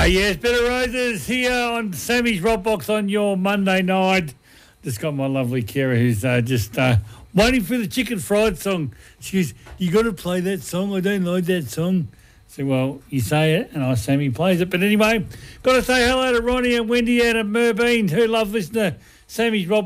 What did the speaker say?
Yes, Better Roses here on Sammy's Rock Box on your Monday night. Just got my lovely Kira who's just waiting for the chicken fried song. She goes, you got to play that song. I don't like that song. I said, well, you say it and Sammy plays it. But anyway, got to say hello to Ronnie and Wendy out of Merbean who love listening to Sammy's Rock